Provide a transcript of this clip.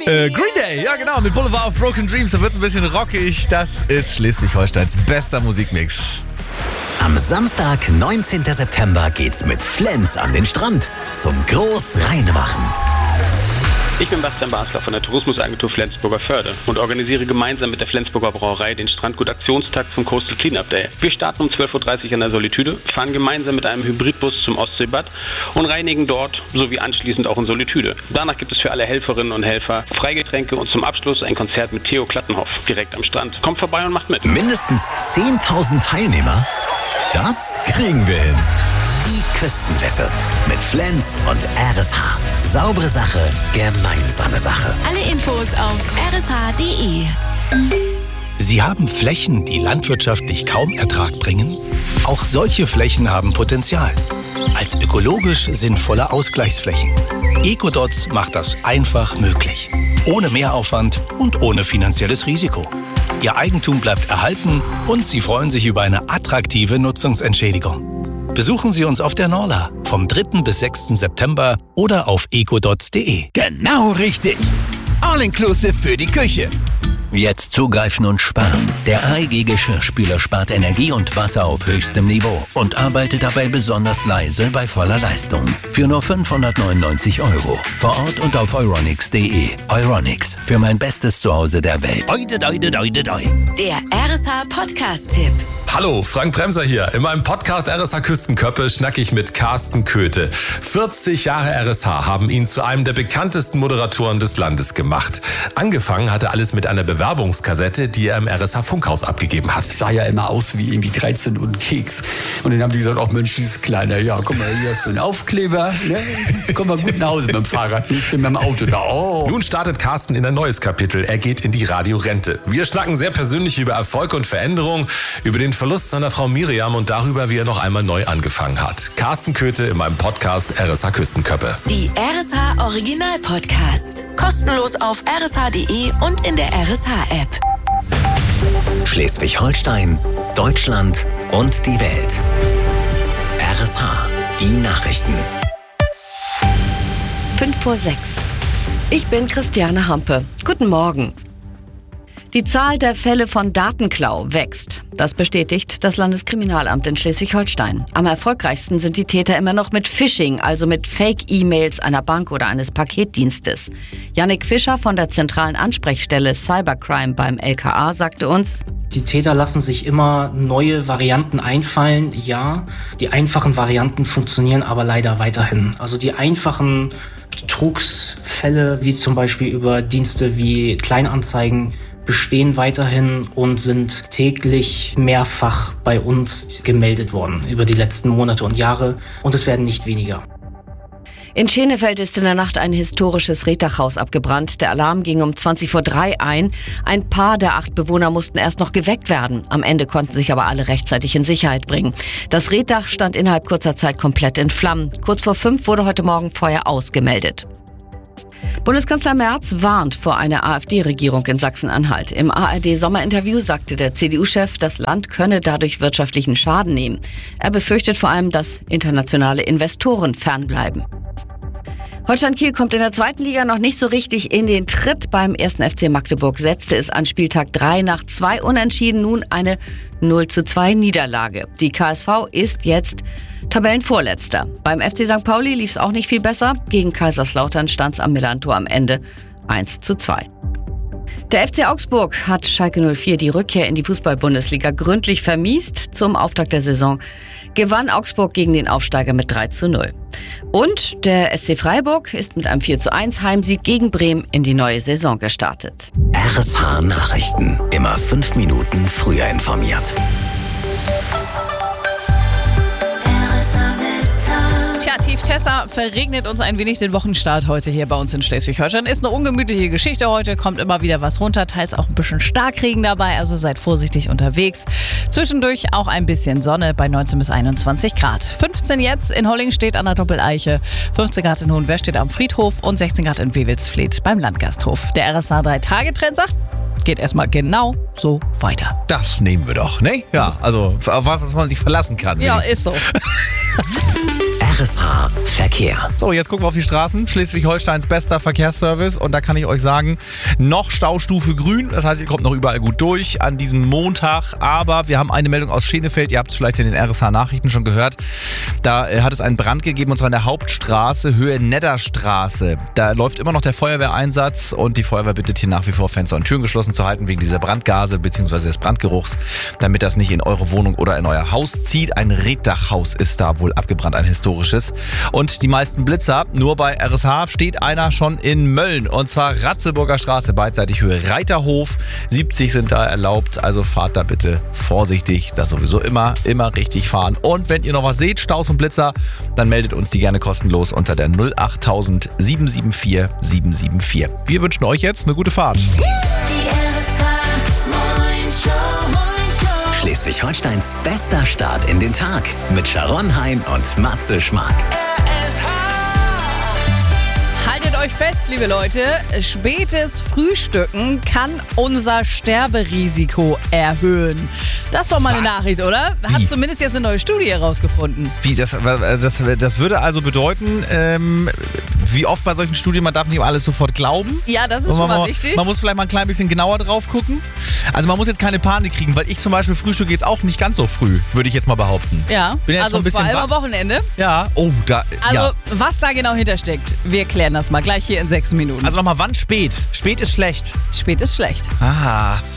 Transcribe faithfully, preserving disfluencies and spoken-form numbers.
Äh, Green Day, ja genau, mit Boulevard of Broken Dreams, da wird's ein bisschen rockig. Das ist Schleswig-Holsteins bester Musikmix. Am Samstag, neunzehnten September, geht's mit Flens an den Strand zum Groß-Rheine-Machen. Ich bin Bastian Basler von der Tourismusagentur Flensburger Förde und organisiere gemeinsam mit der Flensburger Brauerei den Strandgut-Aktionstag zum Coastal Cleanup Day. Wir starten um zwölf Uhr dreißig an der Solitude, fahren gemeinsam mit einem Hybridbus zum Ostseebad und reinigen dort sowie anschließend auch in Solitude. Danach gibt es für alle Helferinnen und Helfer Freigetränke und zum Abschluss ein Konzert mit Theo Klattenhoff direkt am Strand. Kommt vorbei und macht mit. Mindestens zehntausend Teilnehmer? Das kriegen wir hin. Die Küstenwette mit Flens und R S H. Saubere Sache, gemeinsame Sache. Alle Infos auf r s h punkt d e. Sie haben Flächen, die landwirtschaftlich kaum Ertrag bringen? Auch solche Flächen haben Potenzial. Als ökologisch sinnvolle Ausgleichsflächen. Ecodots macht das einfach möglich. Ohne Mehraufwand und ohne finanzielles Risiko. Ihr Eigentum bleibt erhalten und Sie freuen sich über eine attraktive Nutzungsentschädigung. Besuchen Sie uns auf der Norla vom dritten bis sechsten September oder auf ecodots punkt d e. Genau richtig. All-inclusive für die Küche. Jetzt zugreifen und sparen. Der A E G Geschirrspüler spart Energie und Wasser auf höchstem Niveau und arbeitet dabei besonders leise bei voller Leistung. Für nur fünfhundertneunundneunzig Euro. Vor Ort und auf euronics punkt d e. Euronics, für mein bestes Zuhause der Welt. Oide, oide, oide, oide. Der R S H Podcast-Tipp. Hallo, Frank Bremser hier. In meinem Podcast R S H Küstenköppe schnack ich mit Carsten Köthe. vierzig Jahre R S H haben ihn zu einem der bekanntesten Moderatoren des Landes gemacht. Angefangen hatte alles mit einer Bewerbungskassette, die er im R S H Funkhaus abgegeben hat. Sah ja immer aus wie irgendwie dreizehn und ein Keks. Und dann haben die gesagt, oh Mensch, dieses Kleine, ja, guck mal, hier hast du einen Aufkleber. Ne? Komm mal gut nach Hause mit dem Fahrrad. Ich bin mit dem Auto da. Oh. Nun startet Carsten in ein neues Kapitel. Er geht in die Radiorente. Wir schnacken sehr persönlich über Erfolg und Veränderung, über den Verlust seiner Frau Miriam und darüber, wie er noch einmal neu angefangen hat. Carsten Köthe in meinem Podcast R S H Küstenköppe. Die R S H Original Podcasts. Kostenlos auf r s h punkt d e und in der R S H-App. Schleswig-Holstein, Deutschland und die Welt. R S H, die Nachrichten. fünf vor sechs. Ich bin Christiane Hampe. Guten Morgen. Die Zahl der Fälle von Datenklau wächst. Das bestätigt das Landeskriminalamt in Schleswig-Holstein. Am erfolgreichsten sind die Täter immer noch mit Phishing, also mit Fake-E-Mails einer Bank oder eines Paketdienstes. Jannik Fischer von der zentralen Ansprechstelle Cybercrime beim L K A sagte uns: Die Täter lassen sich immer neue Varianten einfallen, ja. Die einfachen Varianten funktionieren aber leider weiterhin. Also die einfachen Betrugsfälle, wie zum Beispiel über Dienste wie Kleinanzeigen, bestehen weiterhin und sind täglich mehrfach bei uns gemeldet worden über die letzten Monate und Jahre. Und es werden nicht weniger. In Schenefeld ist in der Nacht ein historisches Reddachhaus abgebrannt. Der Alarm ging um zwanzig vor drei ein. Ein paar der acht Bewohner mussten erst noch geweckt werden. Am Ende konnten sich aber alle rechtzeitig in Sicherheit bringen. Das Reddach stand innerhalb kurzer Zeit komplett in Flammen. Kurz vor fünf wurde heute Morgen Feuer ausgemeldet. Bundeskanzler Merz warnt vor einer AfD-Regierung in Sachsen-Anhalt. Im A R D-Sommerinterview sagte der C D U-Chef, das Land könne dadurch wirtschaftlichen Schaden nehmen. Er befürchtet vor allem, dass internationale Investoren fernbleiben. Holstein Kiel kommt in der zweiten Liga noch nicht so richtig in den Tritt. Beim ersten F C Magdeburg setzte es an Spieltag drei nach zwei Unentschieden nun eine null zu zwei Niederlage. Die K S V ist jetzt Tabellenvorletzter. Beim F C Sankt Pauli lief es auch nicht viel besser. Gegen Kaiserslautern stand es am Millantor am Ende eins zu zwei. Der F C Augsburg hat Schalke null vier die Rückkehr in die Fußball-Bundesliga gründlich vermiest. Zum Auftakt der Saison gewann Augsburg gegen den Aufsteiger mit drei zu null. Und der S C Freiburg ist mit einem vier zu eins Heimsieg gegen Bremen in die neue Saison gestartet. R S H Nachrichten. Immer fünf Minuten früher informiert. Tja, Tief Tessa verregnet uns ein wenig den Wochenstart heute hier bei uns in Schleswig-Holstein. Ist eine ungemütliche Geschichte heute, kommt immer wieder was runter, teils auch ein bisschen Starkregen dabei, also seid vorsichtig unterwegs. Zwischendurch auch ein bisschen Sonne bei neunzehn bis einundzwanzig Grad. fünfzehn jetzt in Hollingstedt an der Doppeleiche, fünfzehn Grad in Hohenwerstedt am Friedhof und sechzehn Grad in Wewelsfleth beim Landgasthof. Der R S H drei Tage Trend sagt, geht erstmal genau so weiter. Das nehmen wir doch, ne? Ja, also auf was man sich verlassen kann. Ja, ist so. R S H Verkehr. So, jetzt gucken wir auf die Straßen. Schleswig-Holsteins bester Verkehrsservice. Und da kann ich euch sagen, noch Staustufe grün. Das heißt, ihr kommt noch überall gut durch an diesem Montag. Aber wir haben eine Meldung aus Schenefeld. Ihr habt es vielleicht in den R S H-Nachrichten schon gehört. Da äh, hat es einen Brand gegeben, und zwar in der Hauptstraße, Höhe Nedderstraße. Da läuft immer noch der Feuerwehreinsatz. Und die Feuerwehr bittet hier nach wie vor, Fenster und Türen geschlossen zu halten, wegen dieser Brandgase bzw. des Brandgeruchs, damit das nicht in eure Wohnung oder in euer Haus zieht. Ein Reddachhaus ist da wohl abgebrannt, ein historisches. Und die meisten Blitzer, nur bei R S H steht einer schon in Mölln, und zwar Ratzeburger Straße, beidseitig Höhe Reiterhof. siebzig sind da erlaubt, also fahrt da bitte vorsichtig, das sowieso immer, immer richtig fahren. Und wenn ihr noch was seht, Staus und Blitzer, dann meldet uns die gerne kostenlos unter der null acht null null sieben sieben vier sieben sieben vier. Wir wünschen euch jetzt eine gute Fahrt. Schleswig-Holsteins bester Start in den Tag mit Sharon Hein und Matze Schmark. Haltet euch fest, liebe Leute, spätes Frühstücken kann unser Sterberisiko erhöhen. Das ist doch mal eine Nachricht, oder? Hat Wie? zumindest jetzt eine neue Studie herausgefunden. Wie, das, das, das würde also bedeuten, ähm, wie oft bei solchen Studien, man darf nicht alles sofort glauben. Ja, das ist Und schon man, mal wichtig. Man muss vielleicht mal ein klein bisschen genauer drauf gucken. Also man muss jetzt keine Panik kriegen, weil ich zum Beispiel frühstücke jetzt auch nicht ganz so früh, würde ich jetzt mal behaupten. Ja, Bin jetzt also schon ein bisschen vor allem am wach. Wochenende. Ja, oh, da, Also, ja. was da genau hintersteckt, wir klären das mal gleich hier in sechs Minuten. Also nochmal, wann spät? Spät ist schlecht. Spät ist schlecht. Ah,